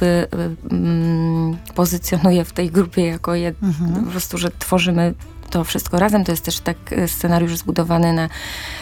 jakby pozycjonuję w tej grupie jako po prostu, że tworzymy to wszystko razem. To jest też tak scenariusz zbudowany na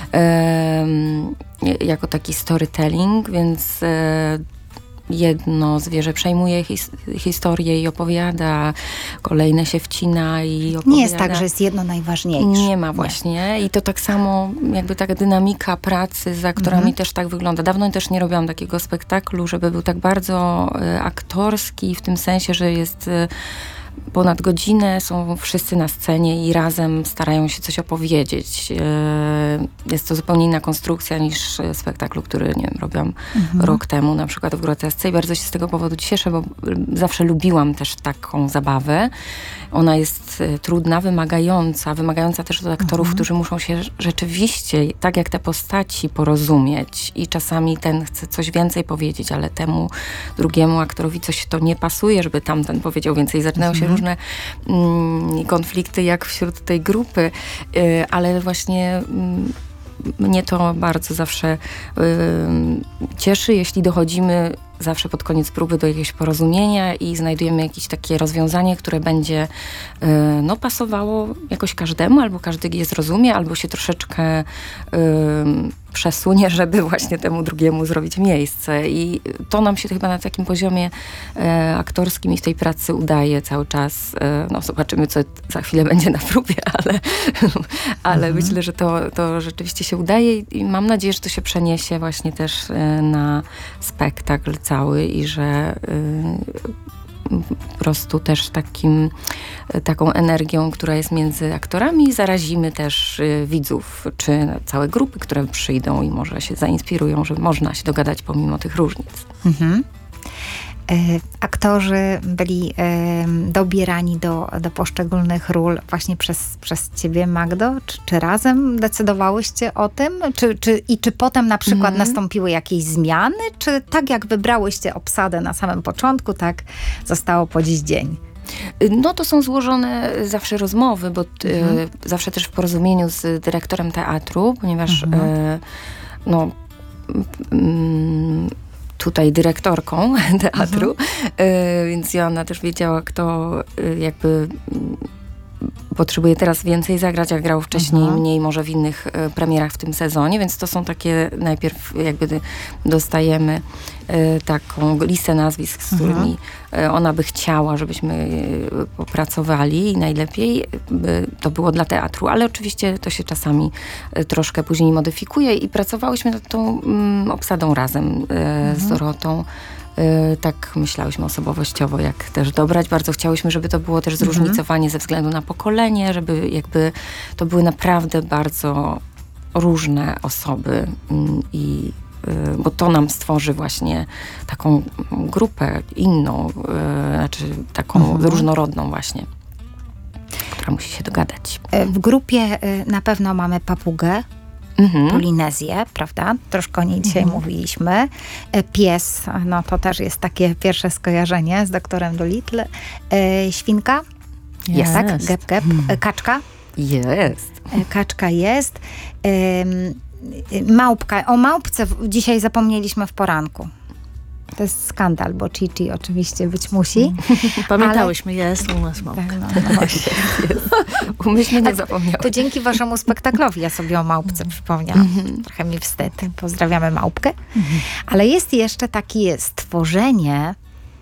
jako taki storytelling, więc jedno zwierzę przejmuje historię i opowiada, kolejne się wcina i opowiada. Nie jest tak, że jest jedno najważniejsze. Nie ma właśnie. I to tak samo jakby taka dynamika pracy z aktorami też tak wygląda. Dawno też nie robiłam takiego spektaklu, żeby był tak bardzo aktorski w tym sensie, że jest ponad godzinę, są wszyscy na scenie i razem starają się coś opowiedzieć. Jest to zupełnie inna konstrukcja niż spektaklu, który, nie wiem, robiłam rok temu, na przykład w Grotesce, i bardzo się z tego powodu cieszę, bo zawsze lubiłam też taką zabawę. Ona jest trudna, wymagająca też od aktorów, którzy muszą się rzeczywiście, tak jak te postaci, porozumieć i czasami ten chce coś więcej powiedzieć, ale temu drugiemu aktorowi coś to nie pasuje, żeby tamten powiedział więcej. Zaczynają się różne konflikty jak wśród tej grupy, ale właśnie mnie to bardzo zawsze cieszy, jeśli dochodzimy zawsze pod koniec próby do jakiegoś porozumienia i znajdujemy jakieś takie rozwiązanie, które będzie pasowało jakoś każdemu, albo każdy je zrozumie, albo się troszeczkę przesunie, żeby właśnie temu drugiemu zrobić miejsce. I to nam się chyba na takim poziomie aktorskim i w tej pracy udaje cały czas. Zobaczymy, co za chwilę będzie na próbie, ale myślę, że to rzeczywiście się udaje i mam nadzieję, że to się przeniesie właśnie też na spektakl cały i że po prostu też taką energią, która jest między aktorami, zarazimy też widzów, czy całe grupy, które przyjdą i może się zainspirują, że można się dogadać pomimo tych różnic. Aktorzy byli dobierani do poszczególnych ról właśnie przez ciebie, Magdo? Czy razem decydowałyście o tym? Czy potem na przykład nastąpiły jakieś zmiany? Czy tak jak wybrałyście obsadę na samym początku, tak zostało po dziś dzień? No to są złożone zawsze rozmowy, bo zawsze też w porozumieniu z dyrektorem teatru, ponieważ tutaj dyrektorką teatru, więc Joanna też wiedziała, kto jakby potrzebuje teraz więcej zagrać, jak grał wcześniej mniej może w innych premierach w tym sezonie, więc to są takie, najpierw jakby dostajemy taką listę nazwisk, z którymi ona by chciała, żebyśmy popracowali i najlepiej by to było dla teatru, ale oczywiście to się czasami troszkę później modyfikuje i pracowałyśmy nad tą obsadą razem z Dorotą. Tak myślałyśmy osobowościowo, jak też dobrać. Bardzo chciałyśmy, żeby to było też zróżnicowanie ze względu na pokolenie, żeby jakby to były naprawdę bardzo różne osoby bo to nam stworzy właśnie taką grupę inną, znaczy taką różnorodną właśnie, która musi się dogadać. W grupie na pewno mamy papugę, Polinezję, prawda? Troszkę o niej dzisiaj mówiliśmy. Pies, no to też jest takie pierwsze skojarzenie z doktorem Dolittle. Świnka? Jest. Tak? Gep, gep. Kaczka? Jest. Kaczka jest. Małpka. O małpce dzisiaj zapomnieliśmy w poranku. To jest skandal, bo Chichi oczywiście być musi. Pamiętałyśmy, jest u nas małpka. Tak, no właśnie. Umyślnie nie zapomniałam. To dzięki waszemu spektaklowi ja sobie o małpce przypomniałam. Trochę mi wstyd. Pozdrawiamy małpkę. Ale jest jeszcze takie stworzenie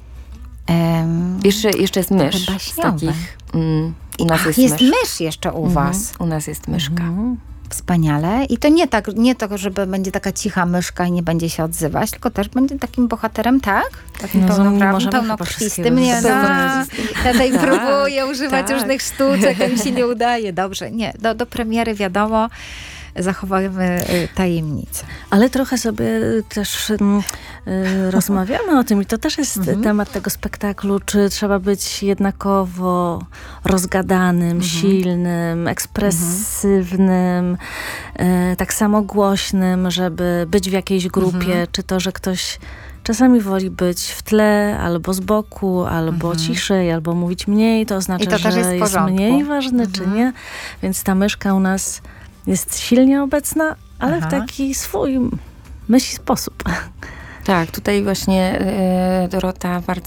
jeszcze jest mysz. Baśniowe. Z takich, u nas jest mysz jeszcze u was. U nas jest myszka. Wspaniale. I to nie tak, żeby będzie taka cicha myszka i nie będzie się odzywać, tylko też będzie takim bohaterem, tak? Takim pełnokrwistym. Tutaj próbuję używać różnych sztuczek, a mi się nie udaje. Dobrze, nie. Do premiery wiadomo, zachowujemy tajemnicę. Ale trochę sobie też rozmawiamy o tym i to też jest temat tego spektaklu, czy trzeba być jednakowo rozgadanym, silnym, ekspresywnym, tak samo głośnym, żeby być w jakiejś grupie, czy to, że ktoś czasami woli być w tle, albo z boku, albo ciszej, albo mówić mniej, to oznacza, że jest mniej ważny, czy nie. Więc ta myszka u nas jest silnie obecna, ale w taki swój myśli sposób. Tak, tutaj właśnie Dorota bardzo